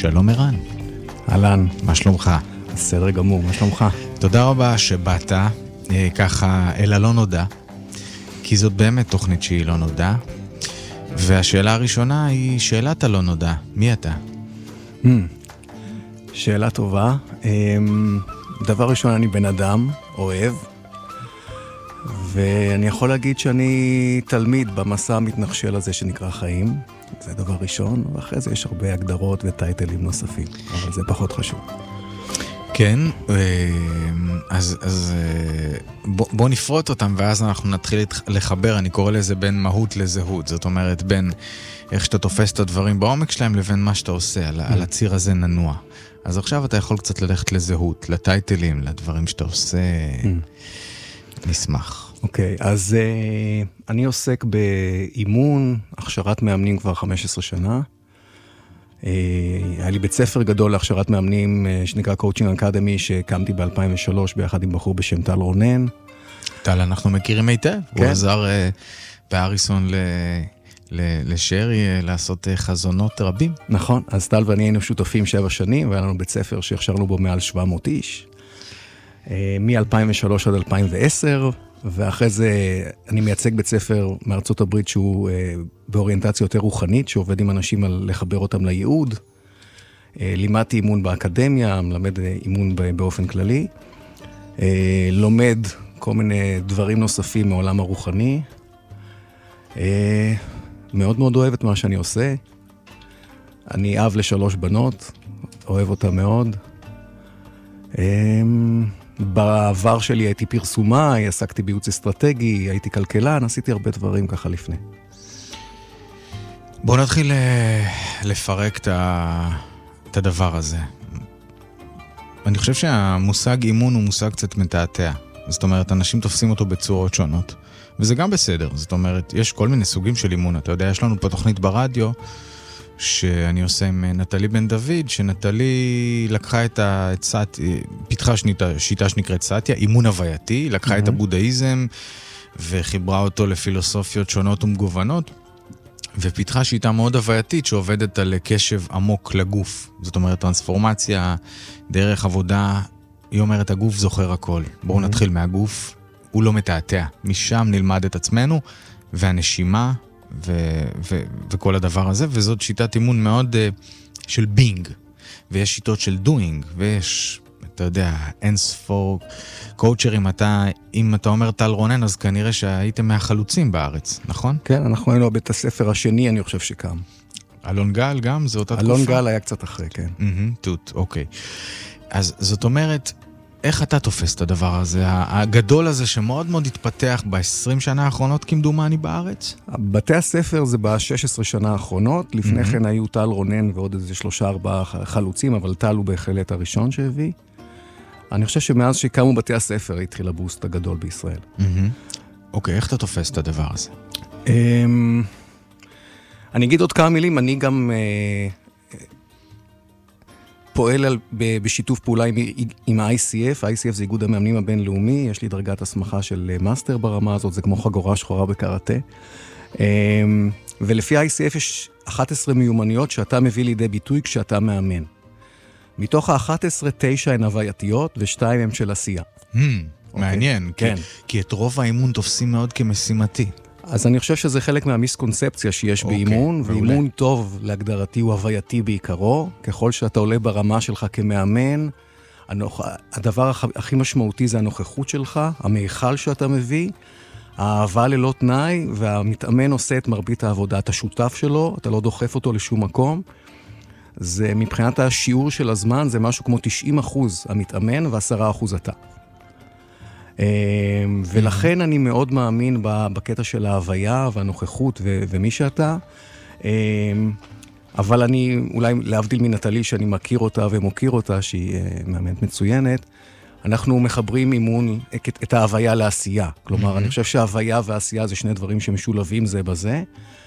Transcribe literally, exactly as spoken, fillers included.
שלום ערן. אהלן. מה שלומך? בסדר גמור, מה שלומך? תודה רבה שבאת אה, ככה אל הלא נודע, כי זאת באמת תוכנית שהיא לא נודע, והשאלה הראשונה היא שאלת הלא נודע. מי אתה? Hmm, שאלה טובה. דבר ראשון, אני בן אדם, אוהב, ואני יכול להגיד שאני תלמיד במסע המתנחשל הזה שנקרא חיים. זה דבר ראשון, ואחרי זה יש הרבה הגדרות וטייטלים נוספים, אבל זה פחות חשוב. כן, אז, אז בוא, בוא נפרוט אותם, ואז אנחנו נתחיל לחבר. אני קורא לזה בין מהות לזהות, זאת אומרת בין איך שאתה תופס את הדברים בעומק שלהם לבין מה שאתה עושה, על, על הציר הזה ננוע. אז עכשיו אתה יכול קצת ללכת לזהות, לטייטלים, לדברים שאתה עושה. נשמח. אוקיי, okay, אז uh, אני עוסק באימון, הכשרת מאמנים כבר חמש עשרה שנה. Uh, היה לי בית ספר גדול להכשרת מאמנים uh, שנקרא Coaching Academy, שהקמתי ב-אלפיים ושלוש ביחד עם בחור בשם טל רונן. טל, אנחנו מכירים היטב. כן. הוא עזר uh, באריסון ל... לשרי לעשות חזונות רבים. נכון, אז טל ואני היינו שותפים שבע שנים, והיה לנו בית ספר שהכשרנו בו מעל שבע מאות איש, מ-אלפיים ושלוש עד אלפיים ועשר, ואחרי זה אני מייצג בית ספר מארצות הברית שהוא באוריינטציה יותר רוחנית, שעובד עם אנשים על לחבר אותם לייעוד. לימדתי אימון באקדמיה, מלמד אימון באופן כללי, לומד כל מיני דברים נוספים מעולם הרוחני, מאוד מאוד אוהב את מה שאני עושה. אני אב לשלוש בנות, אוהב אותה מאוד. בעבר שלי הייתי פרסומאי, עסקתי בייעוץ אסטרטגי, הייתי כלכלן, עשיתי הרבה דברים ככה לפני. בואו נתחיל לפרק את הדבר הזה. אני חושב שהמושג אימון הוא מושג קצת מתעתע. זאת אומרת, אנשים תופסים אותו בצורות שונות. וזה גם בסדר, זאת אומרת, יש כל מיני סוגים של אימון. אתה יודע, יש לנו פה תוכנית ברדיו, שאני עושה עם נטלי בן דוד, שנטלי לקחה את הסטיה, פיתחה שניתה, שיטה שנקראת סטיה, אימון הווייתי, לקחה את הבודהיזם, וחיברה אותו לפילוסופיות שונות ומגוונות, ופיתחה שיטה מאוד הווייתית, שעובדת על קשב עמוק לגוף. זאת אומרת, טרנספורמציה, דרך עבודה, היא אומרת, הגוף זוכר הכל. בואו נתחיל מהגוף. הוא לא מתעתע. משם נלמד את עצמנו, והנשימה, ו- ו- וכל הדבר הזה, וזאת שיטת אימון מאוד uh, של בינג, ויש שיטות של דוינג, ויש, אתה יודע, אין ספור קואוצ'רים. אתה, אם אתה אומר טל רונן, אז כנראה שהייתם מהחלוצים בארץ, נכון? כן, אנחנו היינו בבית הספר השני, אני חושב שקם. אלון גל גם? זו אותה תקופה? אלון גל היה קצת אחרי, כן. Mm-hmm, תות, אוקיי. אז זאת אומרת, איך אתה תופס את הדבר הזה, הגדול הזה שמאוד מאוד התפתח ב-עשרים שנה האחרונות כמדומני בארץ? בתי הספר זה ב-שש עשרה שנה האחרונות, לפני כן היו טל רונן ועוד איזה שלושה ארבעה חלוצים, אבל טל הוא בהחלט הראשון שהביא. אני חושב שמאז שקמו בתי הספר התחיל הבוסט הגדול בישראל. אוקיי, איך אתה תופס את הדבר הזה? אני אגיד עוד כמה מילים, אני גם פועל על, ב, בשיתוף פעולה עם, עם ה-איי סי אף. ה-איי סי אף זה איגוד המאמנים הבינלאומי, יש לי דרגת הסמכה של מאסטר ברמה הזאת, זה כמו חגורה שחורה בקראטה. ולפי ה-איי סי אף יש אחת עשרה מיומנויות שאתה מביא לידי ביטוי כשאתה מאמן. מתוך ה-אחת עשרה, תשע הן הווייתיות ושתיים הן של עשייה. Hmm, מעניין, כן. כי את רוב האימון תופסים מאוד כמשימתי. אז אני חושב שזה חלק מהמיסקונספציה שיש באימון, ואימון טוב להגדרתי הוא הווייתי בעיקרו. ככל שאתה עולה ברמה שלך כמאמן, הדבר הכי משמעותי זה הנוכחות שלך, המאכל שאתה מביא, האהבה ללא תנאי, והמתאמן עושה את מרבית העבודה. אתה שותף שלו, אתה לא דוחף אותו לשום מקום. זה מבחינת השיעור של הזמן, זה משהו כמו תשעים אחוז המתאמן ו-עשרה אחוז אתה. ולכן אני מאוד מאמין בקטע של ההוויה והנוכחות ומי שאתה. אבל אני, אולי להבדיל מנטלי שאני מכיר אותה ומוקיר אותה, שהיא מאמנת מצוינת, אנחנו מחברים אימון, את ההוויה לעשייה. כלומר, אני חושב שההוויה והעשייה זה שני דברים שמשולבים זה בזה.